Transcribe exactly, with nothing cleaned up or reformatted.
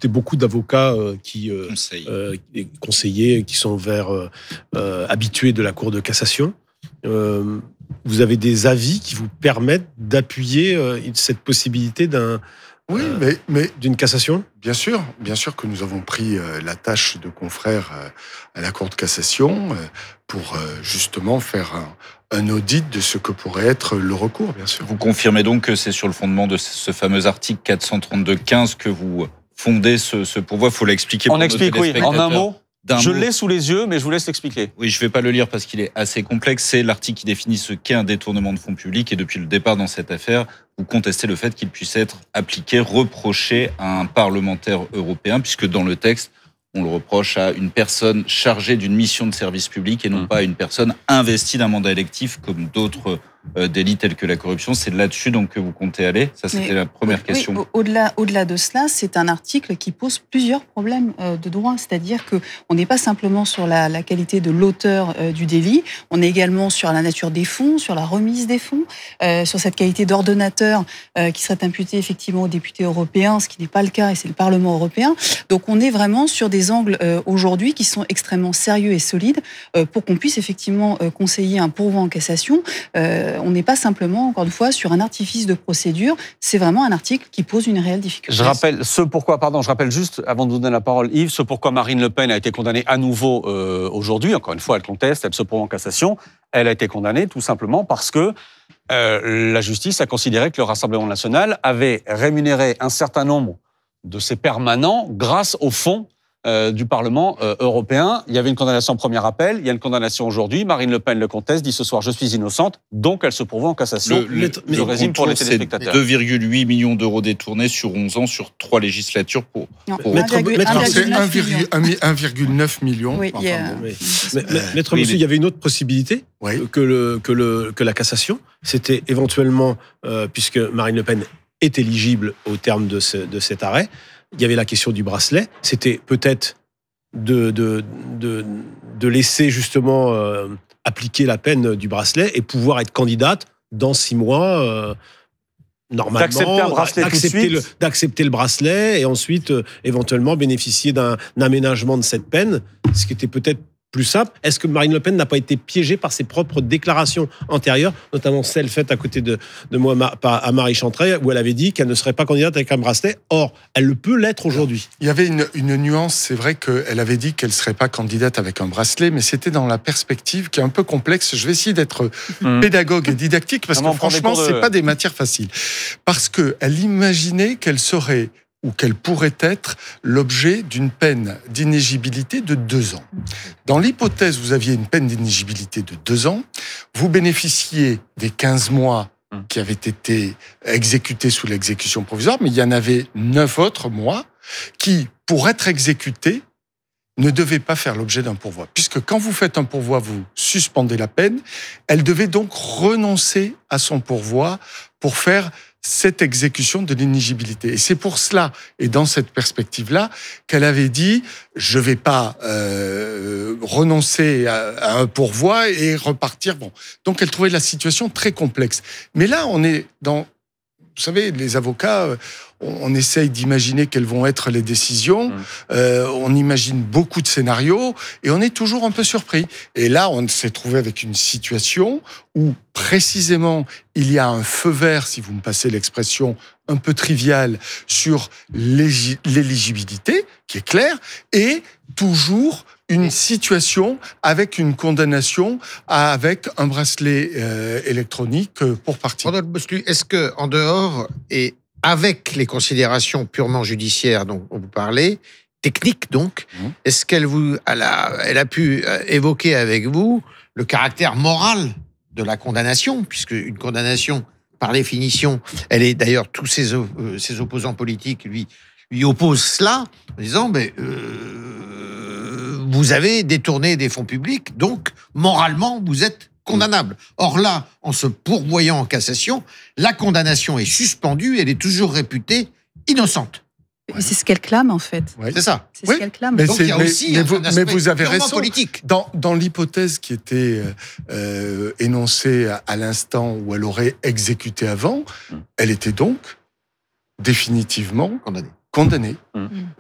écouté beaucoup d'avocats euh, qui euh, Conseil. euh, conseillers, qui sont vers euh, euh, habitués de la Cour de cassation. Euh, vous avez des avis qui vous permettent d'appuyer euh, cette possibilité d'un Oui, euh, mais, mais d'une cassation? bien sûr, bien sûr que nous avons pris euh, la tâche de confrère euh, à la Cour de cassation euh, pour euh, justement faire un, un audit de ce que pourrait être le recours, bien sûr. Vous confirmez donc que c'est sur le fondement de ce fameux article quatre cent trente-deux quinze que vous fondez ce, ce pourvoi. Il faut l'expliquer pour On nos explique, oui, en un mot. D'un Je mot. l'ai sous les yeux, mais je vous laisse l'expliquer. Oui, je ne vais pas le lire parce qu'il est assez complexe. C'est l'article qui définit ce qu'est un détournement de fonds publics. Et depuis le départ dans cette affaire, vous contestez le fait qu'il puisse être appliqué, reproché à un parlementaire européen, puisque dans le texte, on le reproche à une personne chargée d'une mission de service public et non pas à une personne investie d'un mandat électif comme d'autres euh, délits tels que la corruption. C'est là-dessus donc que vous comptez aller. Ça, c'était Mais, la première oui, question. Oui, au-delà, au-delà de cela, c'est un article qui pose plusieurs problèmes euh, de droit. C'est-à-dire qu'on n'est pas simplement sur la, la qualité de l'auteur euh, du délit, on est également sur la nature des fonds, sur la remise des fonds, euh, sur cette qualité d'ordonnateur euh, qui serait imputée effectivement aux députés européens, ce qui n'est pas le cas et c'est le Parlement européen. Donc on est vraiment sur des angles euh, aujourd'hui qui sont extrêmement sérieux et solides euh, pour qu'on puisse effectivement euh, conseiller un pourvoi en cassation. Euh, on n'est pas simplement, encore une fois, sur un artifice de procédure. C'est vraiment un article qui pose une réelle difficulté. Je rappelle ce pourquoi, pardon, je rappelle juste, avant de vous donner la parole, Yves, ce pourquoi Marine Le Pen a été condamnée à nouveau euh, aujourd'hui. Encore une fois, elle conteste, elle se pourvoit en cassation. Elle a été condamnée tout simplement parce que euh, la justice a considéré que le Rassemblement national avait rémunéré un certain nombre de ses permanents grâce au fonds Euh, du Parlement euh, européen. Il y avait une condamnation en premier appel, il y a une condamnation aujourd'hui. Marine Le Pen le conteste, dit ce soir je suis innocente, donc elle se pourvoit en cassation. Le, le, je résume pour les téléspectateurs. deux virgule huit millions d'euros détournés sur onze ans, sur trois législatures pour... Non, pour... Maître- Maître- C'est un virgule neuf million. Oui, Enfin, il y a- bon. Oui. Mais, mais, Maître oui, Monsieur, mais- il y avait une autre possibilité Oui. que, le, que, le, que la cassation. C'était éventuellement, euh, puisque Marine Le Pen est éligible au terme de, ce, de cet arrêt, il y avait la question du bracelet. C'était peut-être de, de, de, de laisser justement euh, appliquer la peine du bracelet et pouvoir être candidate dans six mois, euh, normalement, D'accepter un bracelet tout de d'accepter le, suite. d'accepter le bracelet et ensuite euh, éventuellement bénéficier d'un aménagement de cette peine, ce qui était peut-être plus simple. Est-ce que Marine Le Pen n'a pas été piégée par ses propres déclarations antérieures, notamment celle faite à côté de, de moi à Marie Chantrey, où elle avait dit qu'elle ne serait pas candidate avec un bracelet. Or, elle le peut l'être aujourd'hui. Il y avait une, une nuance, c'est vrai qu'elle avait dit qu'elle ne serait pas candidate avec un bracelet, mais c'était dans la perspective qui est un peu complexe. Je vais essayer d'être Mmh. pédagogue et didactique, parce Vraiment que prendre des franchement, cours de- ce n'est pas des matières faciles. Parce qu'elle imaginait qu'elle serait, ou qu'elle pourrait être, l'objet d'une peine d'inéligibilité de deux ans. Dans l'hypothèse où vous aviez une peine d'inéligibilité de deux ans, vous bénéficiez des quinze mois qui avaient été exécutés sous l'exécution provisoire, mais il y en avait neuf autres mois qui, pour être exécutés, ne devaient pas faire l'objet d'un pourvoi. Puisque quand vous faites un pourvoi, vous suspendez la peine. Elle devait donc renoncer à son pourvoi pour faire cette exécution de l'inéligibilité. Et c'est pour cela, et dans cette perspective-là, qu'elle avait dit « je ne vais pas euh, renoncer à, à un pourvoi et repartir ». Bon. Donc elle trouvait la situation très complexe. Mais là, on est dans... Vous savez, les avocats, on, on essaye d'imaginer quelles vont être les décisions, mmh. euh, on imagine beaucoup de scénarios, et on est toujours un peu surpris. Et là, on s'est trouvé avec une situation où, précisément, il y a un feu vert, si vous me passez l'expression un peu triviale, sur l'éligibilité, qui est claire, et toujours une situation avec une condamnation avec un bracelet euh, électronique pour partie. Rodolphe Boslu, est-ce que en dehors et avec les considérations purement judiciaires dont vous parlez, techniques donc, mmh. est-ce qu'elle vous, elle a, elle a pu évoquer avec vous le caractère moral de la condamnation, puisque une condamnation, par définition, elle est d'ailleurs tous ses, euh, ses opposants politiques lui lui opposent cela en disant mais euh, vous avez détourné des fonds publics, donc moralement vous êtes condamnable. Or là, en se pourvoyant en cassation, la condamnation est suspendue, elle est toujours réputée innocente. Mais c'est ce qu'elle clame en fait. Oui. C'est ça. C'est oui. ce qu'elle clame. Mais donc il y a mais, aussi mais, un vous, aspect mais vous avez purement raison. politique. Dans, dans l'hypothèse qui était euh, énoncée à, à l'instant où elle aurait exécuté avant, mmh. elle était donc définitivement condamnée. condamnée. Mmh.